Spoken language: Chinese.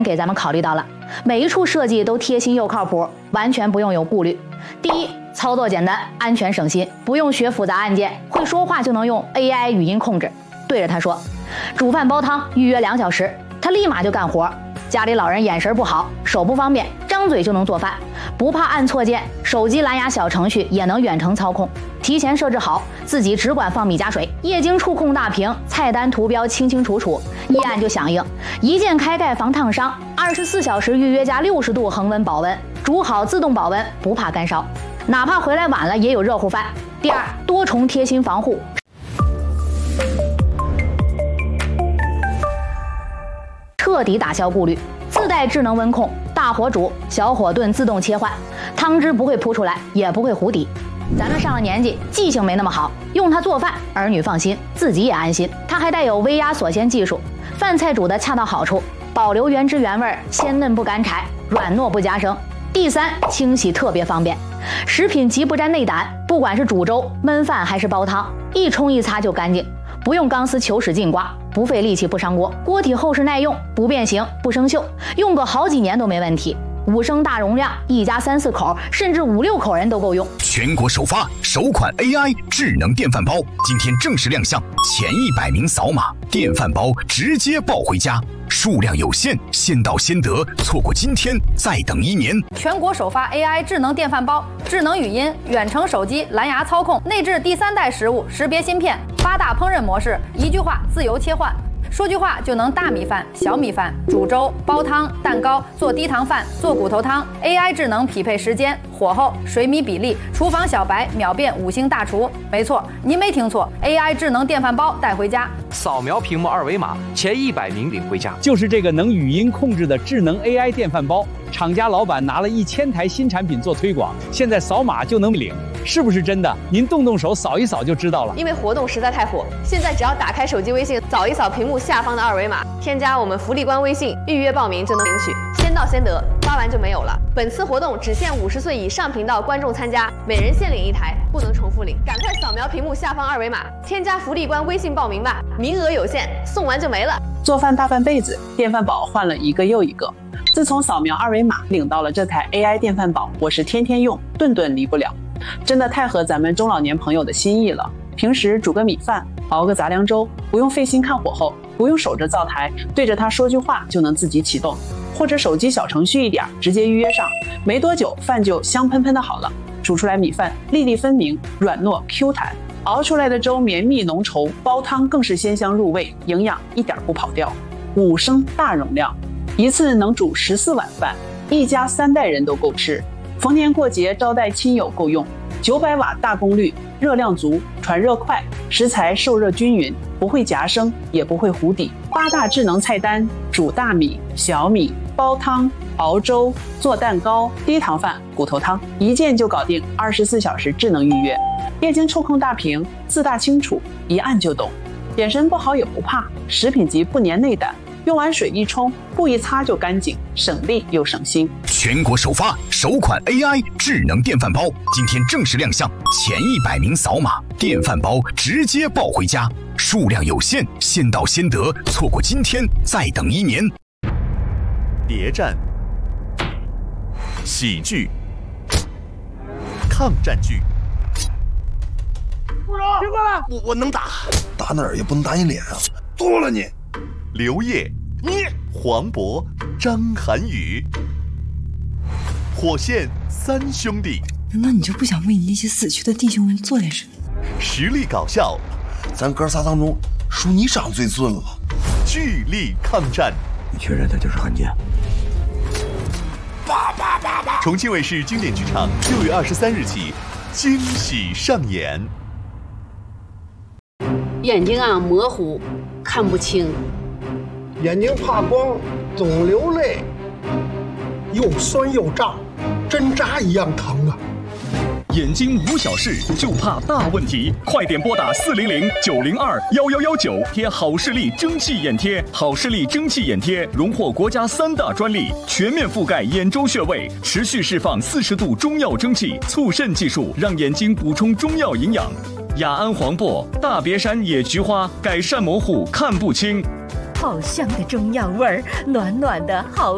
给咱们考虑到了，每一处设计都贴心又靠谱，完全不用有顾虑。第一，操作简单，安全省心，不用学复杂按键，会说话就能用 AI 语音控制，对着他说煮饭煲汤预约2小时，他立马就干活。家里老人眼神不好，手不方便，张嘴就能做饭，不怕按错键，手机蓝牙小程序也能远程操控，提前设置好，自己只管放米加水，液晶触控大屏，菜单图标清清楚楚，一按就响应，一键开盖防烫伤，24小时预约加60度恒温保温，煮好自动保温，不怕干烧，哪怕回来晚了也有热乎饭。第二，多重贴心防护，彻底打消顾虑，自带智能温控，大火煮，小火炖自动切换，汤汁不会扑出来，也不会糊底。咱们上了年纪，记性没那么好，用它做饭，儿女放心，自己也安心。它还带有微压锁鲜技术，饭菜煮得恰到好处，保留原汁原味，鲜嫩不干柴，软糯不夹生。第三，清洗特别方便，食品级不沾内胆，不管是煮粥、焖饭还是煲汤，一冲一擦就干净，不用钢丝球使劲刮，不费力气不伤锅，锅体厚实耐用，不变形不生锈，用个好几年都没问题。5升大容量，一家3、4口，甚至5、6口人都够用。 全国首发首款 AI 智能电饭煲，今天正式亮相，前100名扫码，电饭煲直接抱回家。数量有限，先到先得，错过今天再等1年。 全国首发 AI 智能电饭煲，智能语音、远程手机蓝牙操控，内置第3代食物识别芯片，8大烹饪模式，一句话自由切换。说句话就能大米饭、小米饭、煮粥、煲汤、蛋糕、做低糖饭、做骨头汤。AI 智能匹配时间、火候、水米比例，厨房小白秒变5星大厨。没错，您没听错 ，AI 智能电饭煲带回家。 扫描屏幕2维码，前100名领回家。 就是这个能语音控制的智能 AI 电饭煲，厂家老板拿了1000台新产品做推广，现在扫码就能领。是不是真的？您动动手扫一扫就知道了。 因为活动实在太火，现在只要打开手机微信，扫一扫屏幕下方的2维码，添加我们福利官微信，预约报名就能领取，先到先得，发完就没有了。本次活动只限50岁以上频道观众参加，每人限领1台，不能重复领。赶快扫描屏幕下方2维码，添加福利官微信报名吧，名额有限，送完就没了。 做饭大半辈子，电饭煲换了一个又一个。自从扫描2维码领到了这台 AI 电饭煲，我是天天用，顿顿离不了。真的太合咱们中老年朋友的心意了。平时煮个米饭，熬个杂粮粥，不用费心看火候，不用守着灶台，对着它说句话就能自己启动，或者手机小程序一点，直接预约上，没多久饭就香喷喷的好了。煮出来米饭粒粒分明，软糯 Q 弹，熬出来的粥绵密浓稠，煲汤更是鲜香入味，营养一点不跑掉。5升大容量，一次能煮14碗饭，一家3代人都够吃。逢年过节招待亲友够用，900瓦大功率，热量足，传热快，食材受热均匀，不会夹生，也不会糊底。8大智能菜单：煮大米、小米、煲汤、熬粥、做蛋糕、低糖饭、骨头汤，一键就搞定，24小时智能预约。液晶触控大屏，字大清楚，一按就懂。眼神不好也不怕，食品级不粘内胆。用完水一冲，布一擦就干净，省力又省心。 全国首发首款 AI 智能电饭煲，今天正式亮相，前100名扫码，电饭煲直接抱回家。数量有限，先到先得，错过今天再等1年。 谍战、喜剧、抗战剧。 部长，别过来！ 我能打，打哪儿也不能打你脸啊！剁了你！ 刘烨、 你、 黄渤、张涵予，火线3兄弟。 难道你就不想为你那些死去的弟兄们做点什么？ 实力搞笑， 咱哥仨当中，属你长最俊了。 巨力抗战， 你确认他就是汉奸？ 重庆卫视经典剧场6月23日起惊喜上演。 眼睛啊模糊，看不清。 眼睛怕光，总流泪，又酸又胀，针扎一样疼啊！ 眼睛无小事，就怕大问题。快点拨打400-902-1119，贴好视力蒸汽眼贴。好视力蒸汽眼贴荣获国家3大专利，全面覆盖眼周穴位，持续释放40度中药蒸汽，促肾技术让眼睛补充中药营养。雅安黄柏、大别山野菊花改善模糊看不清。 好香的中药味儿，暖暖的好